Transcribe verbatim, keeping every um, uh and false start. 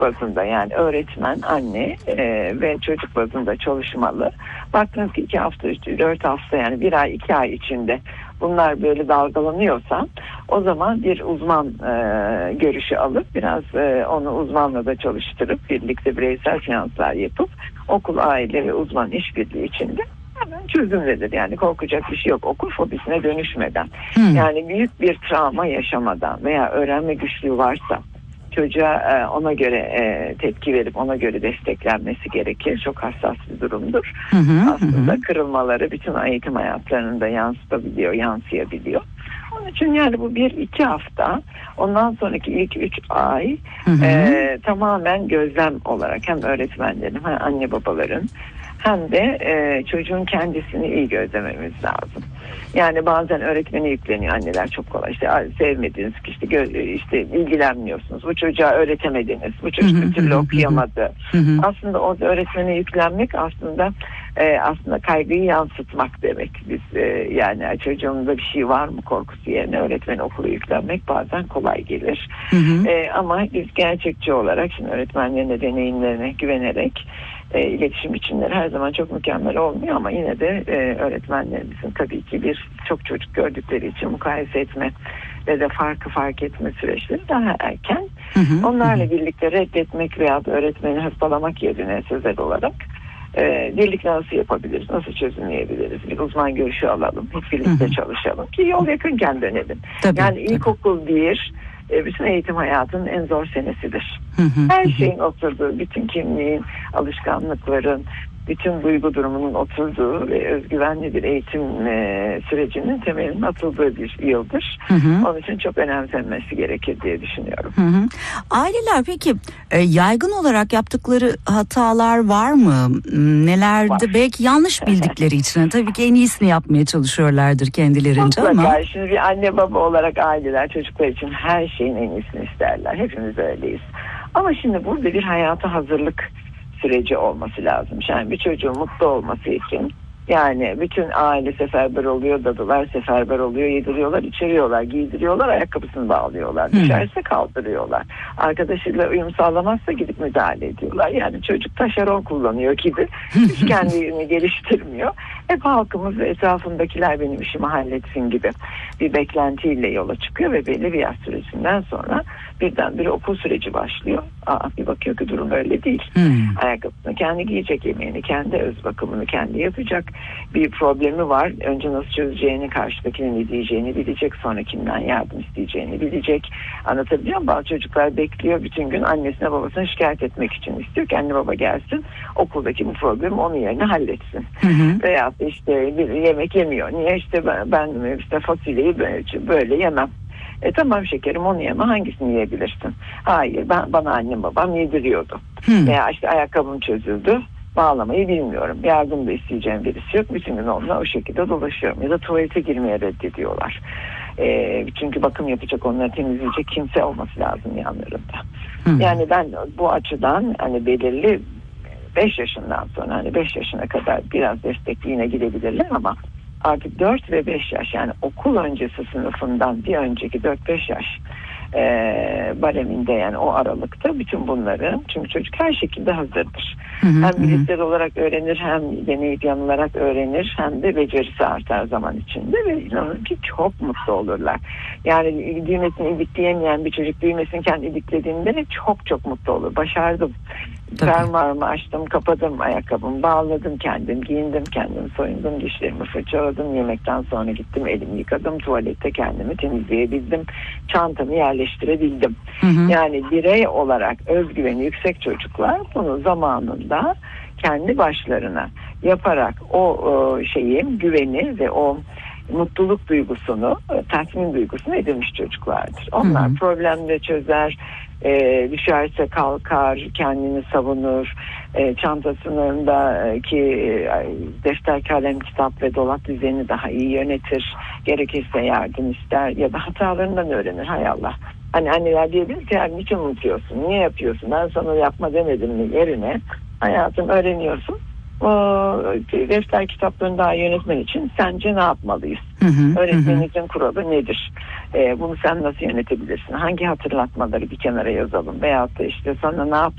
bazında, yani öğretmen, anne e, ve çocuk bazında çalışmalı. Baktınız ki iki hafta, üç, dört hafta, yani bir ay, iki ay içinde bunlar böyle dalgalanıyorsa, o zaman bir uzman e, görüşü alıp biraz e, onu uzmanla da çalıştırıp birlikte bireysel seanslar yapıp okul, aile ve uzman işbirliği içinde hemen çözümlenir. Yani korkacak bir şey yok. Okul fobisine dönüşmeden, hmm. yani büyük bir travma yaşamadan veya öğrenme güçlüğü varsa çocuğa ona göre tepki verip ona göre desteklenmesi gerekir. Çok hassas bir durumdur. Hı hı, Aslında hı. kırılmaları bütün eğitim hayatlarında yansıtabiliyor, yansıyabiliyor. Onun için yani bu bir iki hafta, ondan sonraki ilk üç ay hı hı. E, tamamen gözlem olarak hem öğretmenlerin hem anne babaların hem de e, çocuğun kendisini iyi gözlememiz lazım. Yani bazen öğretmeni yükleniyor anneler, çok kolay. İşte sevmediniz, işte gö- işte ilgilenmiyorsunuz. Bu çocuğa öğretemediniz. Bu çocuk bir türlü okuyamadı. Aslında orada öğretmene yüklenmek aslında e, aslında kaygıyı yansıtmak demek. Biz e, yani çocuğumuzda bir şey var mı korkusu yerine öğretmene okula yüklenmek bazen kolay gelir. Hı hı. E, ama biz gerçekçi olarak şimdi öğretmenlerine, deneyimlerine güvenerek E, iletişim biçimleri her zaman çok mükemmel olmuyor ama yine de e, öğretmenlerimizin tabii ki bir çok çocuk gördükleri için mukayese etme ve de farkı fark etme süreçleri daha erken. Hı hı, Onlarla hı. birlikte reddetmek veya öğretmeni hırpalamak yerine sözel olarak e, birlikte nasıl yapabiliriz, nasıl çözümleyebiliriz, bir uzman görüşü alalım, hep birlikte hı hı. çalışalım ki yol yakınken dönelim. Tabii, yani tabii. ilkokul bir bütün eğitim hayatının en zor senesidir. Hı hı, Her hı. şeyin oturduğu, bütün kimliğin, alışkanlıkların, bütün duygu durumunun oturduğu ve özgüvenli bir eğitim e, sürecinin temelinin atıldığı bir yıldır. Hı hı. Onun için çok önemsenmesi gerekir diye düşünüyorum. Hı hı. Aileler peki e, yaygın olarak yaptıkları hatalar var mı? Nelerdi? Var. Belki yanlış bildikleri için tabii ki en iyisini yapmaya çalışıyorlardır kendilerince Mutlaka. ama. Şimdi bir anne baba olarak aileler çocuklar için her şeyin en iyisini isterler. Hepimiz öyleyiz. Ama şimdi burada bir hayata hazırlık süreci olması lazım. Yani bir çocuğun mutlu olması için, yani bütün aile seferber oluyor, dadılar seferber oluyor, yediriyorlar, içiriyorlar, giydiriyorlar, ayakkabısını bağlıyorlar, düşerse kaldırıyorlar. Arkadaşıyla uyum sağlamazsa gidip müdahale ediyorlar. Yani çocuk taşeron kullanıyor gibi, hiç kendini geliştirmiyor. Hep halkımız ve etrafındakiler benim işimi halletsin gibi bir beklentiyle yola çıkıyor ve belli bir yaş sürecinden sonra birdenbire okul süreci başlıyor. Aa, bir bakıyor ki durum öyle değil. Hmm. Ayakkabısını kendi giyecek, yemeğini kendi, öz bakımını kendi yapacak. Bir problemi var. Önce nasıl çözeceğini, karşıdakinin ne diyeceğini bilecek. Sonra kimden yardım isteyeceğini bilecek. Anlatabiliyor muyum? Bazı çocuklar bekliyor. Bütün gün annesine babasına şikayet etmek için istiyor ki anne baba gelsin. Okuldaki bu problemi onun yerine halletsin. Hı hı. Veya işte bir yemek yemiyor. Niye? İşte ben, ben işte fasulyeyi böyle, böyle yemem. E tamam şekerim, onu yeme, hangisini yiyebilirsin? Hayır, ben bana annem babam yediriyordu. Hmm. Veya işte ayakkabım çözüldü, bağlamayı bilmiyorum. Yardım da isteyeceğim birisi yok. Bütün gün onunla o şekilde dolaşıyorum. Ya da tuvalete girmeye reddediyorlar. E, çünkü bakım yapacak, onları temizleyecek kimse olması lazım yanlarında. Hmm. Yani ben bu açıdan hani belirli beş yaşından sonra, hani beş yaşına kadar biraz destekliğine gidebilirler ama artık dört ve beş yaş, yani okul öncesi sınıfından bir önceki dört beş yaş e, bareminde, yani o aralıkta bütün bunları, çünkü çocuk her şekilde hazırdır. Hı hı, hem bilişsel olarak öğrenir, hem deneyip yanılarak öğrenir, hem de becerisi artar zaman içinde ve inanın ki çok mutlu olurlar. Yani düğmesini ilikleyemeyen bir çocuk düğmesini kendi iliklediğinde çok çok mutlu olur. Başardım. Fermuarımı açtım, kapadım, ayakkabımı bağladım, kendim giyindim, kendim soyundum, dişlerimi fırçaladım, yemekten sonra gittim, elimi yıkadım, tuvalette kendimi temizleyebildim, çantamı yerleştirebildim. Hı hı. Yani birey olarak özgüveni yüksek çocuklar bunu zamanında kendi başlarına yaparak o, o şeyi, güveni ve o mutluluk duygusunu, tatmin duygusunu edinmiş çocuklardır. Onlar hı hı. problemleri çözer, e, düşerse kalkar, kendini savunur, e, çantasındaki e, defter, kalem, kitap ve dolap düzenini daha iyi yönetir, gerekirse yardım ister ya da hatalarından öğrenir. Hay Allah. Hani anneler diyebilir ki, yani niçin unutuyorsun, niye yapıyorsun, ben sana yapma demedim mi yerine, hayatım öğreniyorsun. O defter kitaplarını daha yönetmen için sence ne yapmalıyız? Hı hı, Öğretmeninizin hı. kuralı nedir? Ee, bunu sen nasıl yönetebilirsin? Hangi hatırlatmaları bir kenara yazalım? Veyahut da işte sana ne yap